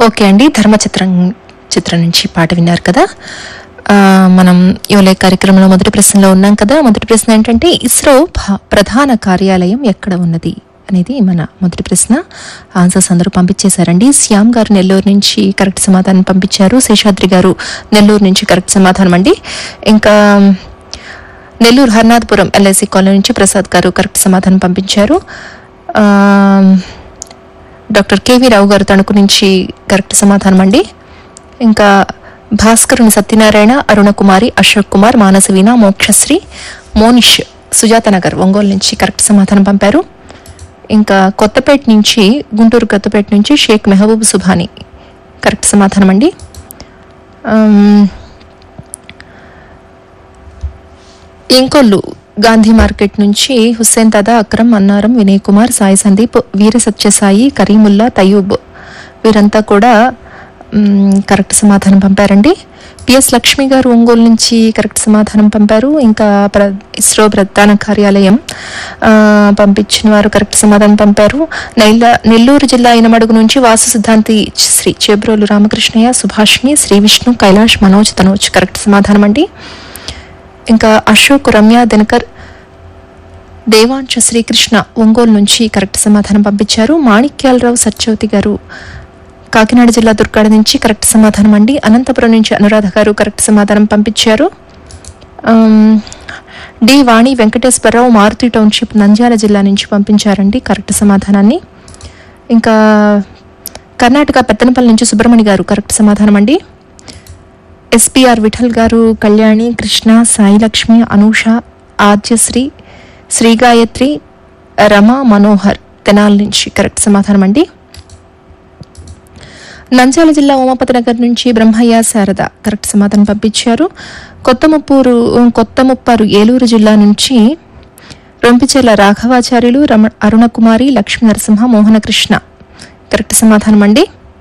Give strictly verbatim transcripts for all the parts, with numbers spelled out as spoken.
Okay అండి. ధర్మ చిత్రం చిత్రం నుంచి పాట విన్నారు కదా. ఆ, మనం యోలే కార్యక్రమంలో మొదటి ప్రశ్నలో ఉన్నాం కదా. మొదటి ప్రశ్న ఏంటంటే ఇస్రో భా- ప్రధాన కార్యాలయం ఎక్కడ ఉన్నది అనేది మన మొదటి ప్రశ్న. ఆన్సర్స్ అందరూ పంపించేశారండి. శ్యామ్ గారు నెల్లూరు నుంచి కరెక్ట్ సమాధానం పంపించారు. శేషాద్రి గారు నెల్లూరు నుంచి కరెక్ట్ సమాధానం అండి. ఇంకా నెల్లూరు హర్నాథపురం ఎల్ఐసి కాలనీ నుంచి ప్రసాద్ గారు కరెక్ట్ సమాధానం పంపించారు. ఆ, డాక్టర్ కేవీ రావు గారు తణుకు నుంచి కరెక్ట్ సమాధానం అండి. ఇంకా భాస్కరుని సత్యనారాయణ, అరుణకుమారి, అశోక్ కుమార్, మానసవీణ, మోక్షశ్రీ, మోనిష్ సుజాత నగర్ ఒంగోలు నుంచి కరెక్ట్ సమాధానం పంపారు. ఇంకా కొత్తపేట నుంచి గుంటూరు కొత్తపేట నుంచి షేక్ మెహబూబ్ సుభాని కరెక్ట్ సమాధానం అండి. ఆమ్, ఇంకొల్లు గాంధీ మార్కెట్ నుంచి హుస్సేన్ దాదా, అక్రమ్, అన్నారం, వినయ్ కుమార్, సాయి సందీప్, వీర సత్యసాయి, కరీముల్లా, తయూబ్ వీరంతా కూడా మ్, కరెక్ట్ సమాధానం పంపారండి. పిఎస్ లక్ష్మి గారు ఒంగోలు నుంచి కరెక్ట్ సమాధానం పంపారు. ఇంకా ప్ర ఇస్రో ప్రధాన కార్యాలయం ఆ, పంపించిన వారు కరెక్ట్ సమాధానం పంపారు. నెల్ల నెల్లూరు జిల్లా ఇనమడుగు నుంచి వాసు సిద్ధాంతి శ్రీ చేబ్రోలు రామకృష్ణయ్య, సుభాష్ని, శ్రీ విష్ణు, కైలాష్, మనోజ్, తనోజ్ కరెక్ట్ సమాధానం అండి. ఇంకా అశోక్, రమ్య, దినకర్, దేవాంశ శ్రీకృష్ణ ఒంగోలు నుంచి కరెక్ట్ సమాధానం పంపించారు. మాణిక్యాలరావు సత్యవతి గారు కాకినాడ జిల్లా దుర్గాడ నుంచి కరెక్ట్ సమాధానం అండి. అనంతపురం నుంచి అనురాధ గారు కరెక్ట్ సమాధానం పంపించారు. ఆమ్, డి వాణి వెంకటేశ్వరరావు మారుతి టౌన్షిప్ నంద్యాల జిల్లా నుంచి పంపించారండి కరెక్ట్ సమాధానాన్ని. ఇంకా కర్ణాటక పెత్తనపల్లి నుంచి సుబ్రహ్మణ్య గారు కరెక్ట్ సమాధానం అండి. ఎస్పీఆర్ విఠల్ గారు కళ్యాణి, కృష్ణ, సాయిలక్ష్మి, అనూష, ఆద్యశ్రీ, శ్రీగాయత్రి, రమ, మనోహర్ తెనాల నుంచి కరెక్ట్ సమాధానం అండి. నంద్యాల జిల్లా ఉమాపతి నగర్ నుంచి బ్రహ్మయ్య, శారద కరెక్ట్ సమాధానం పంపించారు. కొత్త ముప్పూరు కొత్త ముప్పారు ఏలూరు జిల్లా నుంచి రొంపిచెల రాఘవాచార్యులు, రమ అరుణకుమారి, లక్ష్మీ నరసింహ, మోహనకృష్ణ కరెక్ట్ సమాధానం అండి.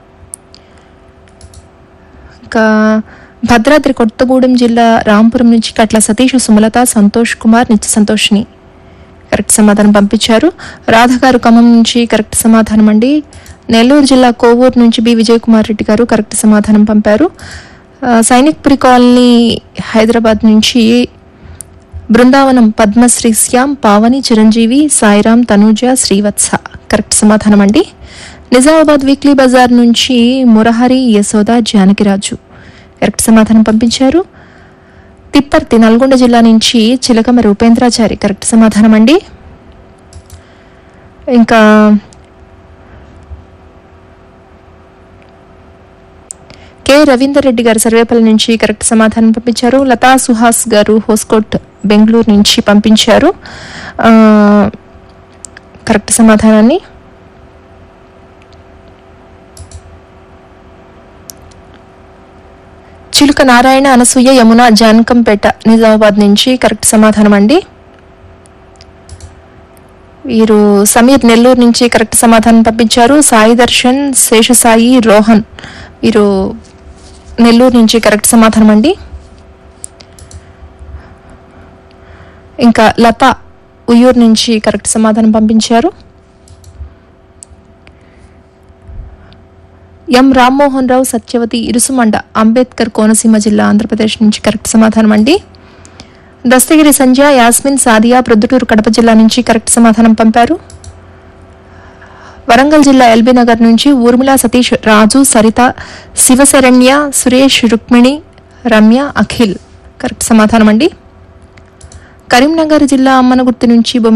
ఇంకా భద్రాద్రి కొత్తగూడెం జిల్లా రాంపురం నుంచి కట్ల సతీష్, సుమలత, సంతోష్ కుమార్, నిత్య సంతోష్ని కరెక్ట్ సమాధానం పంపించారు. రాధ గారు ఖమ్మం నుంచి కరెక్ట్ సమాధానం అండి. నెల్లూరు జిల్లా కోవూరు నుంచి బి విజయ్ కుమార్ రెడ్డి గారు కరెక్ట్ సమాధానం పంపారు. ఆ, సైనిక్పురి కాలనీ హైదరాబాద్ నుంచి బృందావనం పద్మశ్రీ శ్యామ్, పావని, చిరంజీవి, సాయిరామ్, తనూజ, శ్రీవత్స కరెక్ట్ సమాధానం అండి. నిజామాబాద్ వీక్లీ బజార్ నుంచి మురహరి, యశోద, జానకిరాజు కరెక్ట్ సమాధానం పంపించారు. తిప్పర్తి నల్గొండ జిల్లా నుంచి చిలకమరి ఉపేంద్రాచారి కరెక్ట్ సమాధానం అండి. ఇంకా కె రవీందర్ రెడ్డి గారు సర్వేపల్లి నుంచి కరెక్ట్ సమాధానం పంపించారు. లతా సుహాస్ గారు హోస్కోట్ బెంగళూరు నుంచి పంపించారు ఆ, కరెక్ట్ సమాధానాన్ని. చిలుక నారాయణ, అనసూయ, యమున, జానకంపేట నిజామాబాద్ నుంచి కరెక్ట్ సమాధానం అండి. వీరు సమీర్ నెల్లూరు నుంచి కరెక్ట్ సమాధానం పంపించారు. సాయి దర్శన్, శేషసాయి, రోహన్ వీరు నెల్లూరు నుంచి కరెక్ట్ సమాధానం అండి. ఇంకా లత ఉయ్యూరు నుంచి కరెక్ట్ సమాధానం పంపించారు. ఎం రామ్మోహన్ రావు, సత్యవతి, ఇరుసుమండ, అంబేద్కర్ కోనసీమ జిల్లా ఆంధ్రప్రదేశ్ నుంచి కరెక్ట్ సమాధానం అండి. దస్తగిరి సంధ్య, యాస్మిన్, సాదియా ప్రొద్దుటూరు కడప జిల్లా నుంచి కరెక్ట్ సమాధానం పంపారు. వరంగల్ జిల్లా ఎల్బీ నగర్ నుంచి ఊర్మిళ, సతీష్, రాజు, సరిత, శివశరణ్య, సురేష్, రుక్మిణి, రమ్య, అఖిల్ కరెక్ట్ సమాధానం అండి. కరీంనగర్ జిల్లా అమ్మనగుర్తి నుంచి బొమ్మి